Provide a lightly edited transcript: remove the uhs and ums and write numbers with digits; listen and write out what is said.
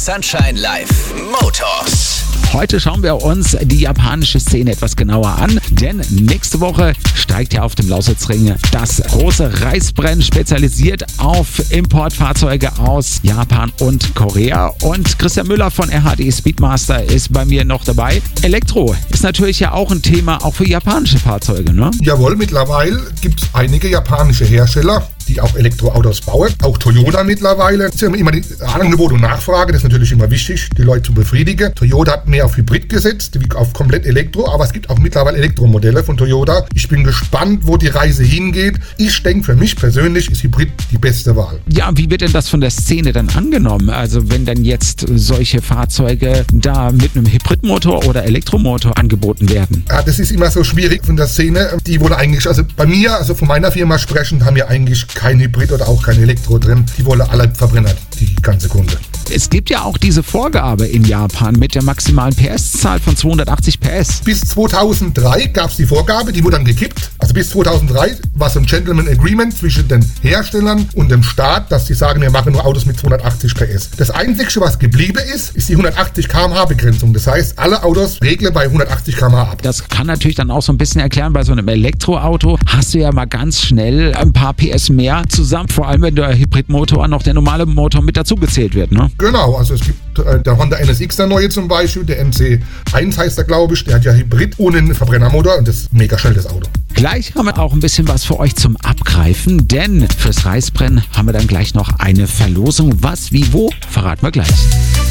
Sunshine Live Motors. Heute schauen wir uns die japanische Szene etwas genauer an, denn nächste Woche steigt ja auf dem Lausitzring das große Reißbrenn, spezialisiert auf Importfahrzeuge aus Japan und Korea. Und Christian Müller von RHD Speedmaster ist bei mir noch dabei. Elektro ist natürlich ja auch ein Thema, auch für japanische Fahrzeuge, ne? Jawohl, mittlerweile gibt es einige japanische Hersteller, die auch Elektroautos bauen. Auch Toyota mittlerweile. Es ist ja immer die Angebot und Nachfrage, das ist natürlich immer wichtig, die Leute zu befriedigen. Toyota hat mehr auf Hybrid gesetzt, wie auf komplett Elektro, aber es gibt auch mittlerweile Elektromodelle von Toyota. Ich bin gespannt, wo die Reise hingeht. Ich denke, für mich persönlich ist Hybrid die beste Wahl. Ja, wie wird denn das von der Szene dann angenommen? Also wenn dann jetzt solche Fahrzeuge da mit einem Hybridmotor oder Elektromotor angeboten werden? Ja, das ist immer so schwierig von der Szene. Die wollen eigentlich, also bei mir, also von meiner Firma sprechend, haben wir eigentlich kein Hybrid oder auch kein Elektro drin. Die wollen alle Verbrenner, die ganze Kunde. Es gibt ja auch diese Vorgabe in Japan mit der maximalen PS-Zahl von 280 PS. Bis 2003 gab es die Vorgabe, die wurde dann gekippt. Also bis 2003 war so ein Gentleman Agreement zwischen den Herstellern und dem Staat, dass sie sagen, wir machen nur Autos mit 280 PS. Das Einzige, was geblieben ist die 180 km/h Begrenzung. Das heißt, alle Autos regeln bei 180 km/h ab. Das kann natürlich dann auch so ein bisschen erklären, bei so einem Elektroauto hast du ja mal ganz schnell ein paar PS mehr zusammen, vor allem wenn der Hybridmotor noch der normale Motor mit dazugezählt wird, ne? Genau, also es gibt der Honda NSX, der neue zum Beispiel, der MC1 heißt er, glaube ich, der hat ja Hybrid ohne einen Verbrennermotor und das ist ein mega schnelles Auto. Gleich haben wir auch ein bisschen was für euch zum Abgreifen, denn fürs Reißbrennen haben wir dann gleich noch eine Verlosung. Was, wie, wo, verraten wir gleich.